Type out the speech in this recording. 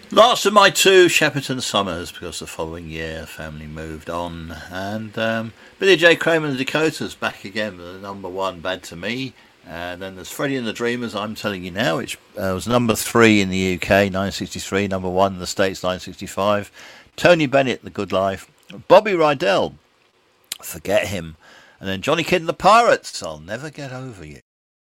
Last of my two, Shepperton Summers, because the following year family moved on. And Billy J. Kramer and the Dakotas back again with the number one, Bad to Me. And then there's Freddie and the Dreamers, I'm Telling You Now, which was number 3 in the UK, 1963, number 1 in the States, 1965. Tony Bennett, The Good Life. Bobby Rydell, Forget Him. And then Johnny Kidd and the Pirates, I'll Never Get Over You.